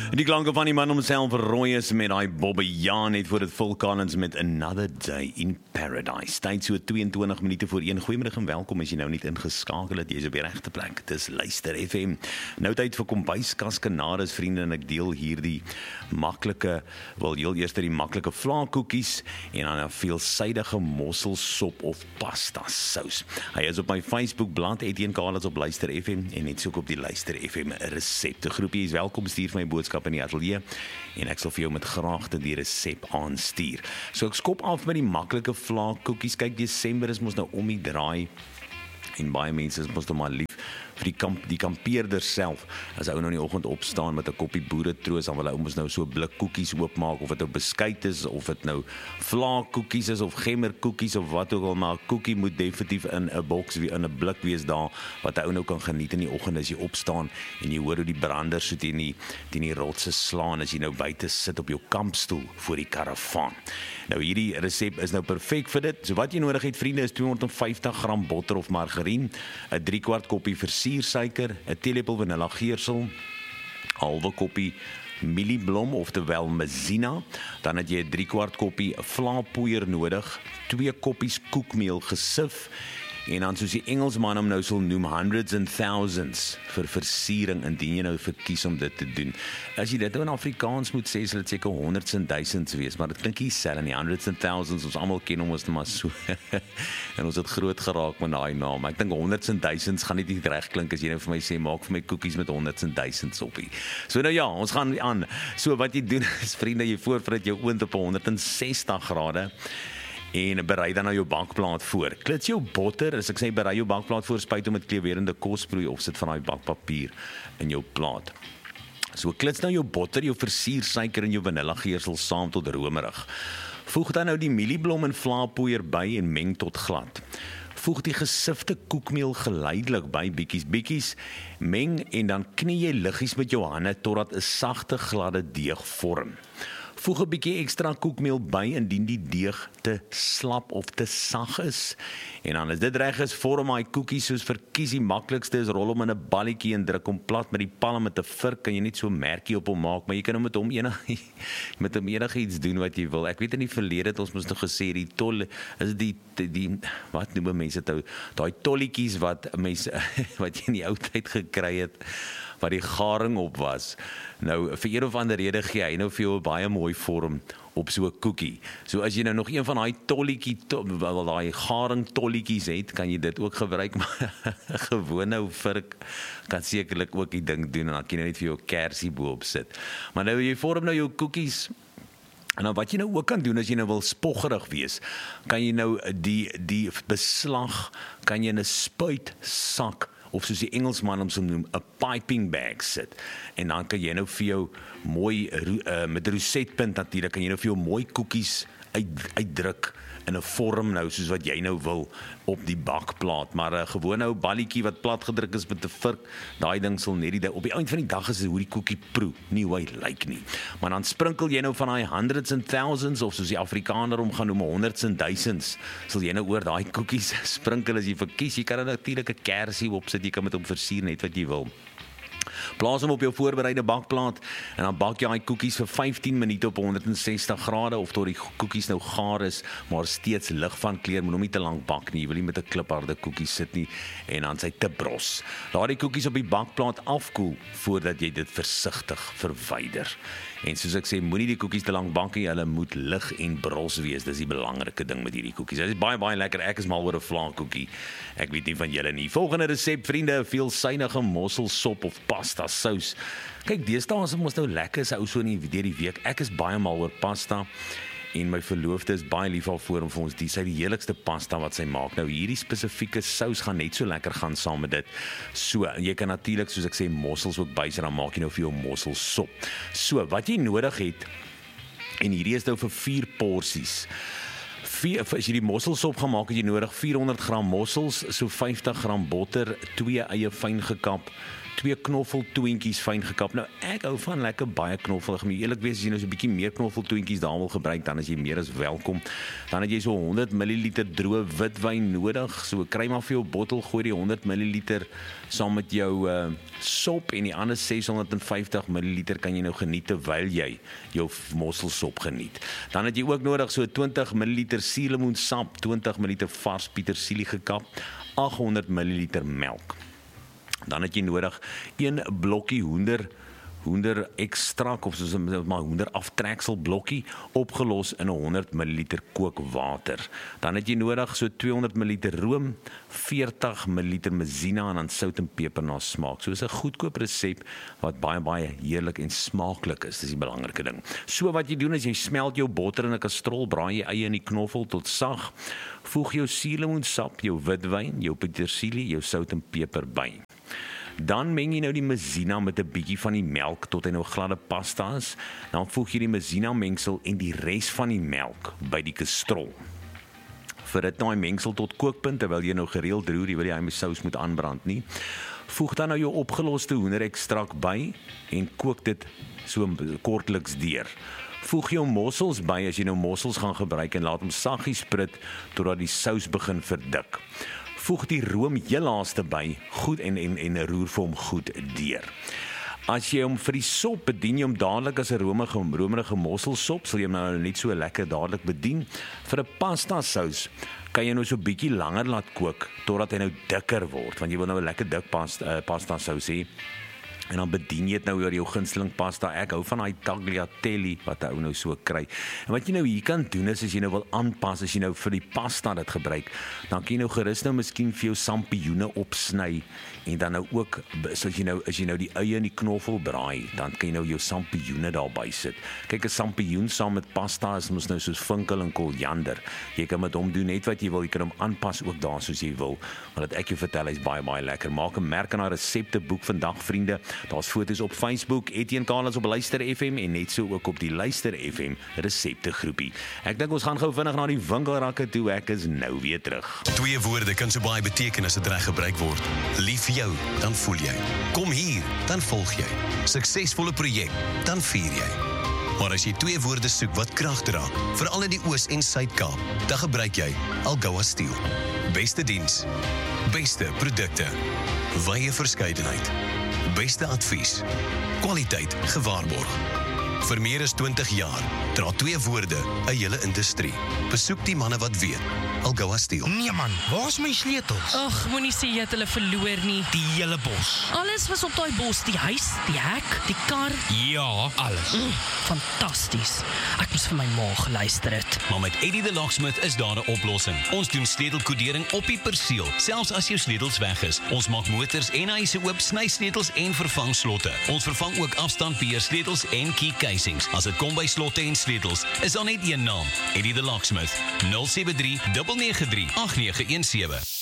Die klanke van die man homself rooi is met daai Bobbe Jaan net voor dit Phil Collins met Another Day in Paradise. Tyd so 22 minute voor 1. Goeiemiddag en welkom as jy nou net ingeskakel het. Jy is op die regte plek. Dis Luister FM. Nou tyd vir kombuiskas kanades vriende en ek deel hier die maklike, heel eers die maklike vlaakoekies en dan 'n veelsidige mosselsop of pasta sous. Hy is op my Facebook bladsy Etienne Carlos op Luister FM en net soek op die Luister FM resepte groepie. Is welkom, stuur vir my boodskap in die ateljee en ek sal vir jou met graagte die resep aanstuur. So ek skop af met die maklike vlaakoekies. Kyk, Desember is mos nou om die draai en baie mense is mos nou maar lief vir die kampeerder self. As ou nou in die oggend opstaan met 'n koppie boeretroos, dan wil hy ons nou so blik koekies oopmaak, of dit nou beskuit is, of dit nou vlaakoekies is, of gemmerkoekies, of wat ook al, maar koekie moet definitief in 'n boks, in 'n blik wees daar, wat ou nou kan geniet in die oggend as jy opstaan, en jy hoor hoe die brander so teen die rotse slaan, as jy nou buite sit op jou kampstoel voor die karavaan. Nou hierdie resep is nou perfek vir dit. So wat jy nodig het, vriende, is 250 gram botter of margarien, 'n 3/4 koppie versiersuiker, 'n teelepel vanilla geursel, halwe koppie mielieblom, oftewel maizena, dan het jy 'n 3/4 koppie vlaapoeier nodig, 2 koppies koekmeel gesif, en dan soos die Engelsman hom nou sal noem, hundreds and thousands vir versiering, indien jy nou verkies om dit te doen. As jy dit nou in Afrikaans moet sê, sal dit seker honderds en duisends wees, maar dit klink nie selfs nie, hundreds and thousands, ons almal ken hom as maar so, en ons het groot geraak met daai naam. Ek dink honderds en duisends gaan nie reg klink as jy nou vir my sê, maak vir my koekies met honderds en duisends op hier. So nou ja, ons gaan aan. So wat jy doen is, vriende, jy voorberei jou oond op 160 grade, en berei dan nou jou bakplaat voor. Klits jou botter, as ek sê berei jou bakplaat voor, spuit hom met kleurende kosbroei of sit van daai bakpapier in jou plaat. So klits nou jou botter, jou versiersuiker en jou vanilla geursel saam tot romerig. Voeg dan nou die mielieblom en vlaapoeier by en meng tot glad. Voeg die gesifte koekmeel geleidelik by, bietjies, meng en dan knie jy liggies met jou hande totdat 'n sagte gladde deeg vorm. Voeg 'n bietjie ekstra koekmeel by indien die deeg te slap of te sag is. En dan as dit reg is, vorm hy koekies soos verkies. Die maklikste is rol hom in 'n balletjie en druk hom plat met die palm met 'n vurk. Kan jy net so 'n merkie op hom maak, maar jy kan hom met hom enigiets doen wat jy wil. Ek weet in die verlede het ons mos nog gesê is die wat noem mense dit, daai tolletjies wat mense wat jy in die ou tyd gekry het, wat die garing op was. Nou, vir een of ander rede gee hy nou vir jou 'n baie mooi vorm op so 'n koekie. So as jy nou nog een van daai daai garing tolletjies het, kan jy dit ook gebruik, maar gewoon nou vurk kan sekerlik ook die ding doen, en dan kan jy net vir jou kersie bo-op sit. Maar nou, jy vorm nou jou koekies, en dan wat jy nou ook kan doen, as jy nou wil spoggerig wees, kan jy nou die beslag, kan jy in 'n spuitsak, of soos die Engelsman hom sal noem, 'n piping bag sit. En dan kan jy nou vir jou mooi, met rosetpunt natuurlik, kan jy nou vir jou mooi koekies uitdruk in 'n vorm nou, soos wat jy nou wil, op die bakplaat. Maar 'n gewone ou balletjie wat plat gedruk is met 'n vurk, daai ding sal net op die eind van die dag is hoe die koekie proe, nie hoe hy lyk nie. Maar dan sprinkel jy nou van daai hundreds and thousands, of soos die Afrikaner hom gaan noem, honderds en duisends, sal jy nou oor daai koekies sprinkel as jy verkies. Jy kan natuurlik 'n kersie opsit, jy kan met hom versier net wat jy wil. Plaas hom op jou voorbereide bakplaat, en dan bak jy daai koekies vir 15 minute op 160 grade, of tot die koekies nou gaar is, maar steeds lig van kleur. Moet hom nie te lank bak nie, jy wil nie met 'n klipharde koekie sit nie, en dan sy te bros. Laat die koekies op die bakplaat afkoel, voordat jy dit versigtig verwyder. En soos ek sê, moenie die koekies te lank bak nie, hulle moet lig en bros wees. Dis die belangrike ding met hierdie koekies. Dit is baie, baie lekker. Ek is mal oor 'n vlaakoekie. Ek weet nie van julle nie. Volgende resep, vriende, veelsuinige mosselsop of pasta sous. Kyk, deesdae is mos nou lekker, is ou so deur die week. Ek is baie mal oor pasta, en my verloofde is baie lief daarvoor om vir ons sy die heerlikste pasta wat sy maak. Nou hierdie spesifieke sous gaan net so lekker gaan saam met dit. So, jy kan natuurlik, soos ek sê, mossels ook bysit, dan maak jy nou vir jou mosselsop. So, wat jy nodig het, en hierdie is nou vir 4 porsies. as jy die mosselsop gaan maak, het jy nodig 400 gram mossels, so 50 gram botter, 2 eie fyn gekap, 2 knoffeltoentjies fyn gekap. Nou ek hou van lekker baie knoffel. Ek moet eerlik wees, as jy nou so 'n bietjie meer knoffeltoentjies daar wil gebruik, dan is jy meer as welkom. Dan het jy so 100 ml droë witwyn nodig. So kry maar vir jou bottel, gooi die 100 ml saam met jou sop en die ander 650 ml kan jy nou geniet terwyl jy jou mosselsop geniet. Dan het jy ook nodig so 20 ml suurlemoensap, 20 ml vars petersilie gekap, 800 ml melk. Dan het jy nodig 1 blokkie hoender ekstrak of soos maar hoender aftreksel blokkie opgelos in 100 ml kookwater. Dan het jy nodig so 200 ml room, 40 ml mesina en dan sout en peper na smaak. So is 'n goedkoop resep wat baie heerlik en smaaklik is. Dis die belangrike ding. So wat jy doen is jy smelt jou botter in 'n kastrol, braai jy eie in die knoffel tot sag. Voeg jou suurlemoensap, jou witwyn, jou petersilie, jou sout en peper by. Dan meng jy nou die mesina met 'n bietjie van die melk tot hy nou gladde pasta is. Dan voeg jy die mesina mengsel en die res van die melk by die kastrol. Vir dit nou die mengsel tot kookpunt terwyl jy nou gereeld roer, jy wil jy my sous moet aanbrand nie. Voeg dan nou jou opgeloste hoenderekstrak by en kook dit so kortliks deur. Voeg jou mossels by as jy nou mossels gaan gebruik en laat hom saggies sprit totdat die sous begin verdik. Voeg die room heel laaste by, goed en roer vir hom goed deur. As jy hom vir die sop bedien, jy hom dadelik as 'n romerige mosselsop, sal jy hom nou net so lekker dadelik bedien. Vir 'n pasta sous kan jy nou so bietjie langer laat kook totdat hy nou dikker word, want jy wil nou 'n lekker dik pasta sous hê. En dan bedien jy dit nou oor jou gunsteling pasta. Ek hou van daai tagliatelle wat 'n ou nou so kry. En wat jy nou hier kan doen is as jy nou wil aanpas, as jy nou vir die pasta dit gebruik, dan kan jy nou gerus nou miskien vir jou sampioene opsny en dan nou ook as jy nou die eie in die knoffel braai, dan kan jy nou jou sampioene daarby sit. Kyk, 'n sampioen saam met pasta is mos nou soos vinkel en koriander. Jy kan met hom doen net wat jy wil, jy kan hom aanpas ook daar soos jy wil. Maar dat ek jou vertel, hy's baie lekker. Maak 'n merk aan haar resepteboek vandag, vriende. Daar's foto's op Facebook, Etienne Kalens op Luister FM en net so ook op die Luister FM resepte groepie. Ek dink ons gaan gou vinnig na die winkelrakke toe. Ek is nou weer terug. 2 woorde kan so baie beteken as dit reg gebruik word. Lief vir jou, dan voel jy. Kom hier, dan volg jy. Suksesvolle projek, dan vier jy. Maar as jy 2 woorde soek wat krag dra, veral in die Oos- en Suid-Kaap, dan gebruik jy Algoa Steel. Beste diens, beste produkte, wye verskeidenheid, beste advies, kwaliteit gewaarborg. Vir meer as 20 jaar dra 2 woorde 'n hele industrie. Besoek die manne wat weet. Algoa Steel. Nee man, waar's my sleutels? Ag, moenie sê jy het hulle verloor nie. Die hele bos. Alles was op daai bos, die huis, die hek, die kar. Ja, alles. Fantasties. Ek moes vir my ma geluister het. Maar met Eddie the Locksmith is daar 'n oplossing. Ons doen sleutelkodering op die perseel, selfs as jou sleutels weg is. Ons maak motors en huise oop, sny sleutels en vervang slotte. Ons vervang ook afstandbeheer sleutels en key casings. As dit kom by slotte en sleutels, is daar net een naam: Eddie the Locksmith. 073 993 8917.